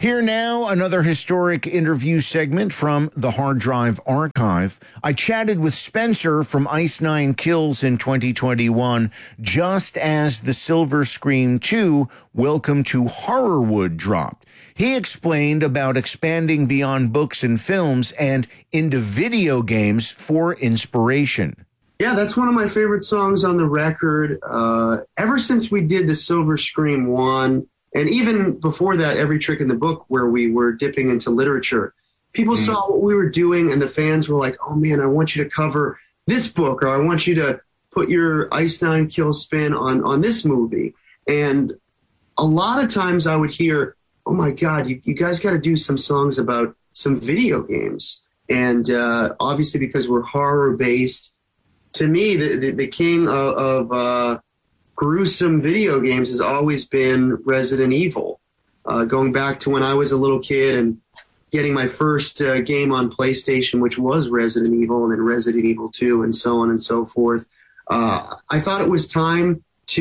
Here now, another historic interview segment from the Hard Drive Archive. I chatted with Spencer from Ice Nine Kills in 2021, just as the Silver Scream 2 Welcome to Horrorwood dropped. He explained about expanding beyond books and films and into video games for inspiration. Yeah, that's one of my favorite songs on the record. Ever since we did the Silver Scream 1, and even before that, Every Trick in the Book, where we were dipping into literature, people saw what we were doing, and the fans were like, oh, man, I want you to cover this book, or I want you to put your Ice Nine Kills spin on this movie. And a lot of times I would hear, oh, my God, you guys got to do some songs about some video games. And obviously, because we're horror-based, to me, the king of gruesome video games has always been Resident Evil. Going back to when I was a little kid and getting my first game on PlayStation, which was Resident Evil, and then Resident Evil 2, and so on and so forth. I thought it was time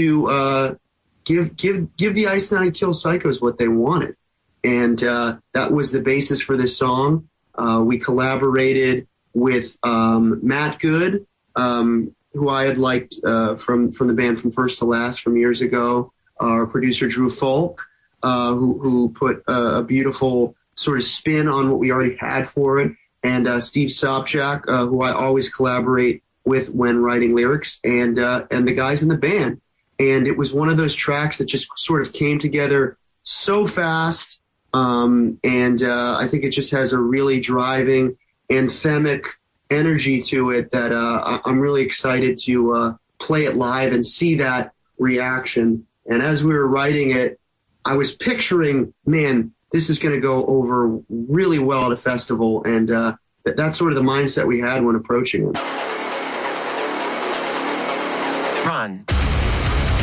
to give the Ice Nine Kill Psychos what they wanted. And that was the basis for this song. We collaborated with Matt Good, who I had liked from the band From First to Last from years ago. Our producer, Drew Folk, who put a beautiful sort of spin on what we already had for it. And Steve Sobchak, who I always collaborate with when writing lyrics, and the guys in the band. And it was one of those tracks that just sort of came together so fast. And I think it just has a really driving, anthemic energy to it that I'm really excited to play it live and see that reaction. And as we were writing it, I was picturing, man, this is going to go over really well at a festival. And that's sort of the mindset we had when approaching it.